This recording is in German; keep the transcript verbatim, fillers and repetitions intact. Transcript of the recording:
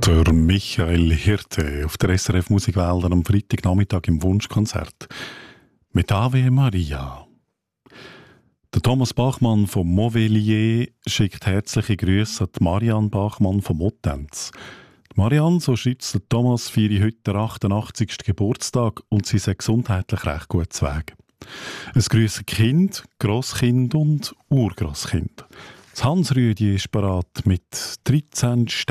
Der Michael Hirte auf der S R F Musikwelt am Freitagnachmittag im Wunschkonzert mit Ave Maria. Der Thomas Bachmann vom Mauvelier schickt herzliche Grüße an die Marianne Bachmann vom Mottenz. Marianne, so schreibt der Thomas, feiert heute den achtundachtzigsten Geburtstag und sie sei gesundheitlich recht gut zu Weg. Es grüßen Kind, Grosskind und Urgrosskind. Das Hans Rüdi ist bereit mit dreizehn